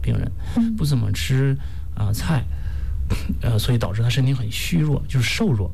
病人，不怎么吃菜，所以导致他身体很虚弱，就是瘦弱。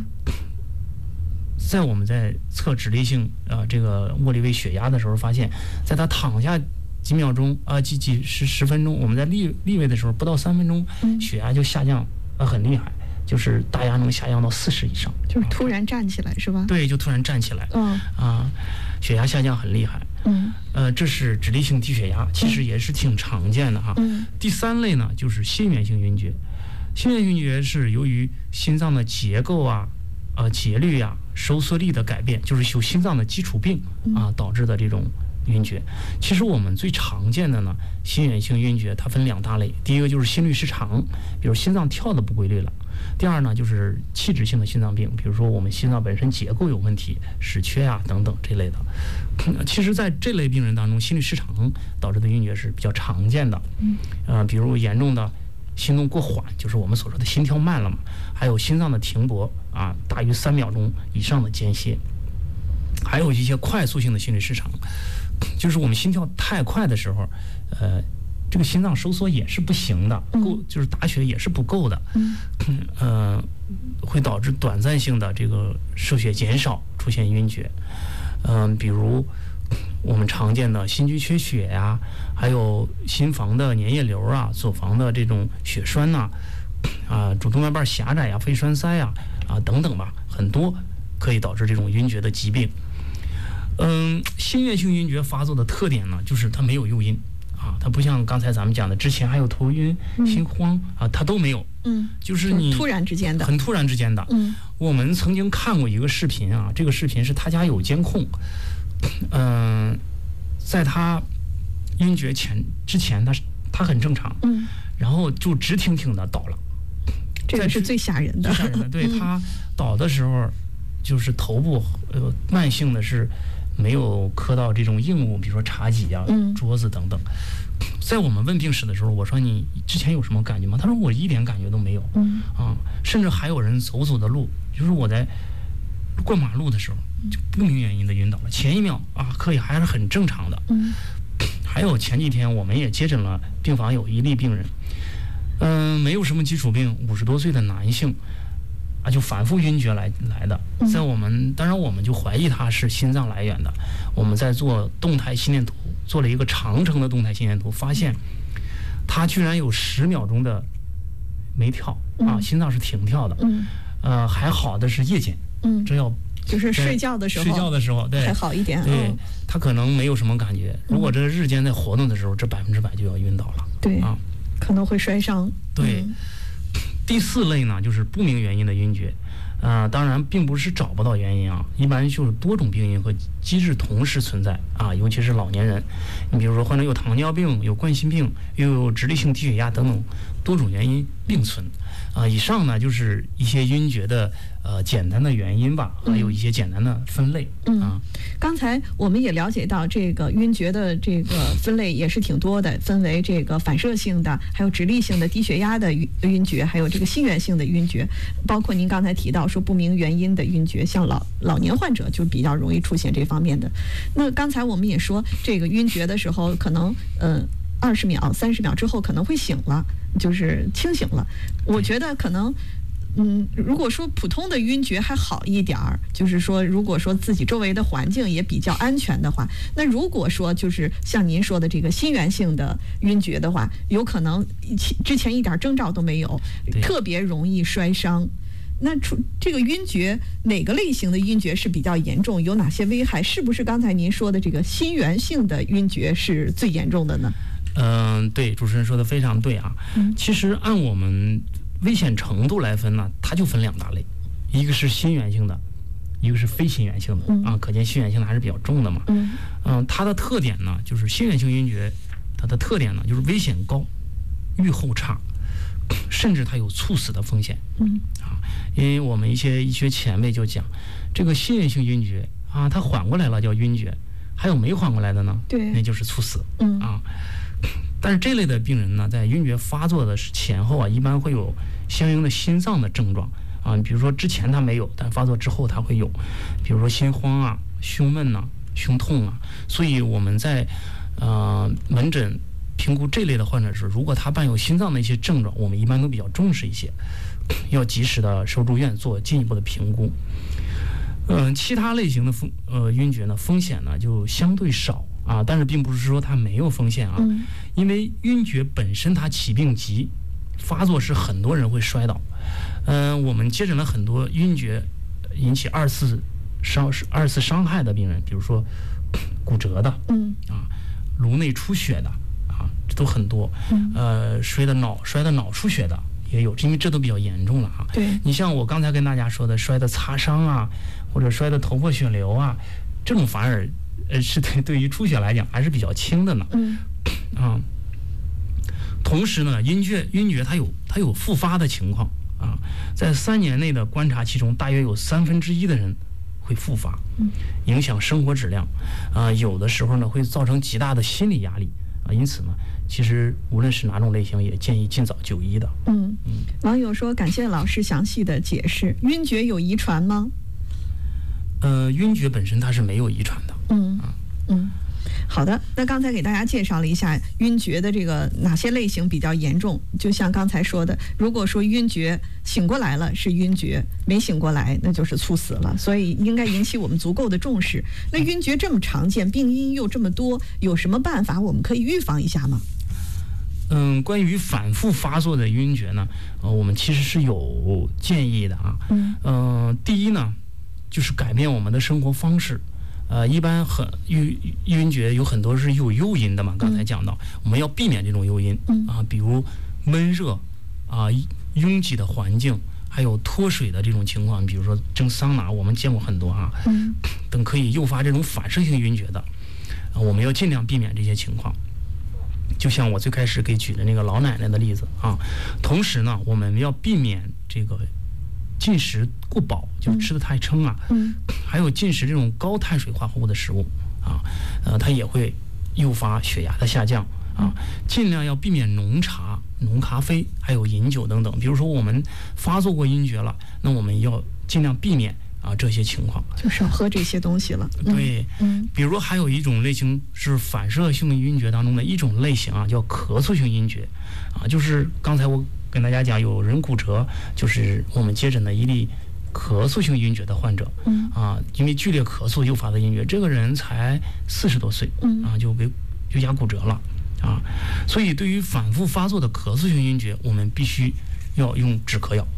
在我们在测直立性这个握力位血压的时候，发现，在他躺下几秒钟10分钟，我们在立位的时候不到3分钟，血压就下降很厉害，就是大压能下降到40以上， 就是突然站起来是吧？ 对，就突然站起来，血压下降很厉害。这是直立性低血压，其实也是挺常见的哈。第3类呢，就是心源性晕厥。心源晕厥是由于心脏的结构节律收缩力的改变，就是有心脏的基础病导致的这种晕厥。其实我们最常见的呢，心源性晕厥它分2大类，第一个就是心律失常，比如心脏跳的不规律了；第二呢，就是器质性的心脏病，比如说我们心脏本身结构有问题，室缺等等这类的。其实在这类病人当中，心律失常导致的晕厥是比较常见的。比如严重的心动过缓，就是我们所说的心跳慢了嘛，还有心脏的停搏大于3秒钟以上的间歇，还有一些快速性的心律失常，就是我们心跳太快的时候，这个心脏收缩也是不行的，就是打血也是不够的，会导致短暂性的这个射血减少，出现晕厥。比如我们常见的心肌缺血还有心房的粘液瘤左房的这种血栓主动脉瓣狭窄肺栓塞等等吧，很多可以导致这种晕厥的疾病。心源性晕厥发作的特点呢，就是它没有诱因它不像刚才咱们讲的之前还有头晕、心慌它都没有。就是你突然之间的， 很突然之间的。我们曾经看过一个视频这个视频是他家有监控，在他晕厥之前他很正常，然后就直挺挺的倒了。 这个是最吓人的。 最吓人的，对，他倒的时候，就是头部慢性的是没有磕到这种硬物，比如说茶几桌子等等。在我们问病史的时候，我说你之前有什么感觉吗？他说我一点感觉都没有。甚至还有人走的路，就是我在过马路的时候，就不明原因的晕倒了，前1秒可以还是很正常的。还有前几天我们也接诊了病房有一例病人，没有什么基础病，50多岁的男性就反复晕厥来的。在我们当然我们就怀疑他是心脏来源的，我们在做动态心电图，做了一个长程的动态心电图，发现他居然有10秒钟的没跳心脏是停跳的。还好的是夜间，这要就是睡觉的时候， 对， 还好一点。 对，他可能没有什么感觉。如果这日间在活动的时候，这100%就要晕倒了。 对可能会摔伤。 对。第4类呢，就是不明原因的晕厥。当然并不是找不到原因一般就是多种病因和机制同时存在尤其是老年人。你比如说患者有糖尿病、有冠心病，又有直立性低血压等等多种原因并存。以上呢就是一些晕厥的简单的原因吧，还有一些简单的分类。 刚才我们也了解到这个晕厥的这个分类也是挺多的，分为这个反射性的，还有直立性的低血压的晕厥，还有这个心源性的晕厥，包括您刚才提到说不明原因的晕厥，像老年患者就比较容易出现这方面的。那刚才我们也说，这个晕厥的时候可能20秒、30秒之后可能会醒了，就是清醒了。我觉得可能如果说普通的晕厥还好一点儿，就是说如果说自己周围的环境也比较安全的话，那如果说就是像您说的这个心源性的晕厥的话，有可能之前一点征兆都没有，特别容易摔伤。那这个晕厥哪个类型的晕厥是比较严重，有哪些危害？是不是刚才您说的这个心源性的晕厥是最严重的呢？ 对，主持人说的非常对其实按我们危险程度来分呢，它就分2大类，一个是心源性的，一个是非心源性的可见心源性的还是比较重的嘛。它的特点呢，就是心源性晕厥，它的特点呢就是危险高，预后差，甚至它有猝死的风险。因为我们一些医学前辈就讲，这个心源性晕厥它缓过来了叫晕厥，还有没缓过来的呢？ 对， 那就是猝死。但是这类的病人呢，在晕厥发作的前后一般会有相应的心脏的症状比如说之前他没有，但发作之后他会有，比如说心慌胸闷胸痛所以我们在门诊评估这类的患者时，如果他伴有心脏的一些症状，我们一般都比较重视一些，要及时的收住院做进一步的评估。其他类型的晕厥呢，风险呢就相对少啊，但是并不是说它没有风险啊，因为晕厥本身它起病急，发作时很多人会摔倒。我们接诊了很多晕厥引起二次伤害的病人，比如说骨折的，颅内出血的啊，这都很多。摔的脑出血的也有，因为这都比较严重了啊。 对， 你像我刚才跟大家说的，摔的擦伤啊，或者摔的头破血流啊，这种反而是对于出血来讲还是比较轻的呢。同时呢，晕厥它有复发的情况啊，在3年内的观察期中，大约有1/3的人会复发，影响生活质量啊，有的时候呢会造成极大的心理压力啊，因此呢，其实无论是哪种类型，也建议尽早就医的。 网友说感谢老师详细的解释，晕厥有遗传吗？ 晕厥本身它是没有遗传的。 好的，那刚才给大家介绍了一下晕厥的这个哪些类型比较严重，就像刚才说的，如果说晕厥醒过来了是晕厥，没醒过来那就是猝死了，所以应该引起我们足够的重视。那晕厥这么常见，病因又这么多，有什么办法我们可以预防一下吗？ 关于反复发作的晕厥呢，我们其实是有建议的啊。第一呢，就是改变我们的生活方式。一般晕厥有很多是有诱因的嘛，刚才讲到，我们要避免这种诱因啊，比如闷热啊、拥挤的环境，还有脱水的这种情况，比如说蒸桑拿，我们见过很多啊，等可以诱发这种反射性晕厥的，我们要尽量避免这些情况。就像我最开始给举的那个老奶奶的例子啊，同时呢，我们要避免这个进食过饱，就是吃的太撑啊，还有进食这种高碳水化合物的食物啊，它也会诱发血压的下降啊。尽量要避免浓茶、浓咖啡，还有饮酒等等。比如说我们发作过晕厥了，那我们要尽量避免这些情况， 就少喝这些东西了。 对，比如说还有一种类型是反射性晕厥当中的一种类型啊，叫咳嗽性晕厥啊，就是刚才我跟大家讲，有人骨折，就是我们接诊的一例咳嗽性晕厥的患者，因为剧烈咳嗽诱发的晕厥，这个人才40多岁，就牙骨折了啊。所以对于反复发作的咳嗽性晕厥，我们必须要用止咳药，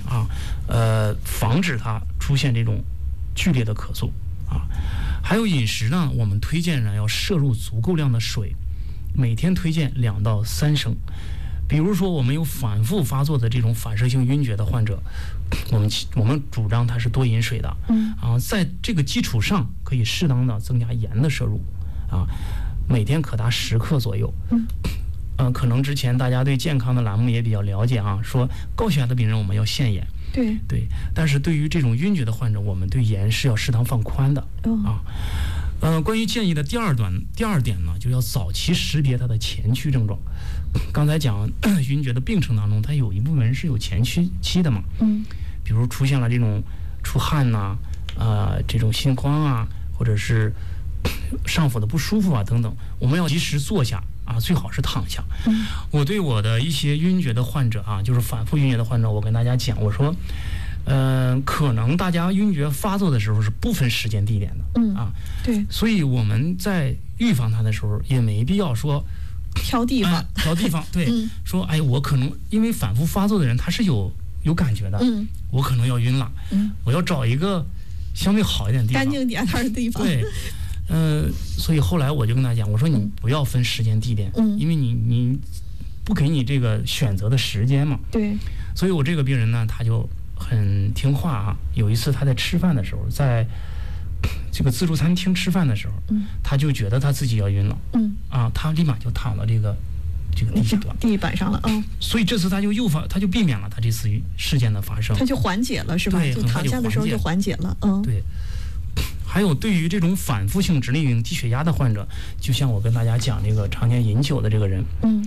防止它出现这种剧烈的咳嗽啊。还有饮食呢，我们推荐呢要摄入足够量的水，每天推荐2到3升。比如说我们有反复发作的这种反射性晕厥的患者，我们主张他是多饮水的，在这个基础上可以适当的增加盐的摄入啊，每天可达10克左右。可能之前大家对健康的栏目也比较了解啊，说高血压的病人我们要限盐，对，但是对于这种晕厥的患者，我们对盐是要适当放宽的关于建议的第二点呢，就要早期识别它的前驱症状。刚才讲晕厥的病程当中，它有一部分是有前驱期的嘛，比如出现了这种出汗呐，这种心慌啊，或者是上腹的不舒服啊等等，我们要及时坐下啊，最好是躺下。我对我的一些晕厥的患者啊，就是反复晕厥的患者，我跟大家讲，我说可能大家晕厥发作的时候是不分时间地点的， 对， 所以我们在预防它的时候也没必要说挑地方， 对，说我可能因为反复发作的人他是有感觉的，我可能要晕了，我要找一个相对好一点的地方， 干净点的地方， 对，所以后来我就跟他讲，我说你不要分时间地点，因为你不给你这个选择的时间嘛， 对， 所以我这个病人呢，他就很听话啊。有一次他在吃饭的时候，在这个自助餐厅吃饭的时候，他就觉得他自己要晕了，他立马就躺到这个地板上了， 所以这次他就避免了他这次事件的发生， 他就缓解了，是吧？ 对， 就躺下的时候就缓解了， 对。还有对于这种反复性直立型低血压的患者，就像我跟大家讲这个常年饮酒的这个人，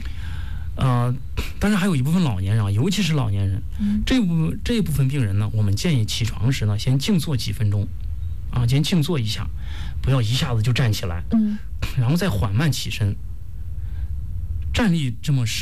当然还有一部分老年人，尤其是老年人，这一部分病人呢，我们建议起床时呢，先静坐几分钟，先静坐一下，不要一下子就站起来，然后再缓慢起身， 站立这么